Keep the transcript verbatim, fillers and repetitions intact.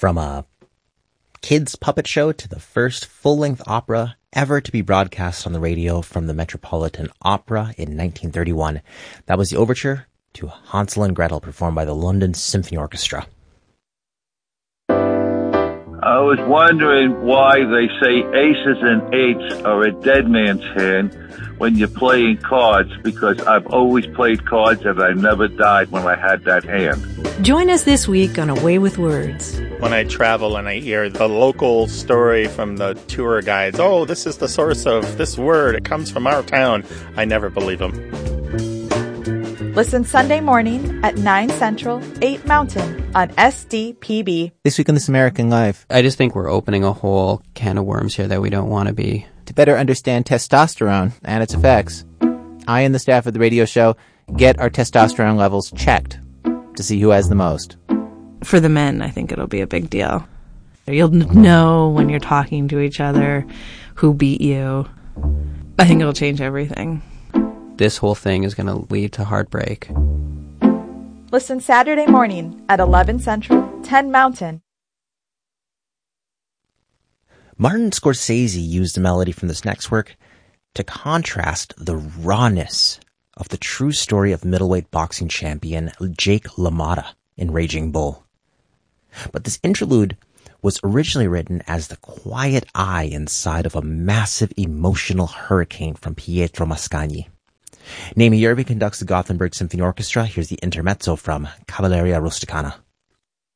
From a kids' puppet show to the first full-length opera ever to be broadcast on the radio from the Metropolitan Opera in nineteen thirty-one. That was the overture to Hansel and Gretel, performed by the London Symphony Orchestra. I was wondering why they say aces and eights are a dead man's hand when you're playing cards, because I've always played cards and I never died when I had that hand. Join us this week on A Way with Words. When I travel and I hear the local story from the tour guides, oh, this is the source of this word, it comes from our town, I never believe them. Listen Sunday morning at nine Central, eight Mountain on S D P B. This week on This American Life. I just think we're opening a whole can of worms here that we don't want to be. To better understand testosterone and its effects, I and the staff of the radio show get our testosterone levels checked to see who has the most. For the men, I think it'll be a big deal. You'll know when you're talking to each other who beat you. I think it'll change everything. This whole thing is going to lead to heartbreak. Listen Saturday morning at eleven Central, ten Mountain. Martin Scorsese used a melody from this next work to contrast the rawness of the true story of middleweight boxing champion Jake LaMotta in Raging Bull. But this interlude was originally written as the quiet eye inside of a massive emotional hurricane from Pietro Mascagni. Naomi Yerby conducts the Gothenburg Symphony Orchestra. Here's the intermezzo from Cavalleria Rusticana.